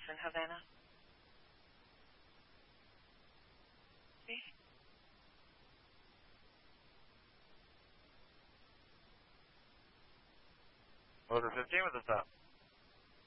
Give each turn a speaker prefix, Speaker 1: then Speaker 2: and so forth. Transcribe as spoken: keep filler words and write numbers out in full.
Speaker 1: in Havana. See?
Speaker 2: Motor fifteen with the stop.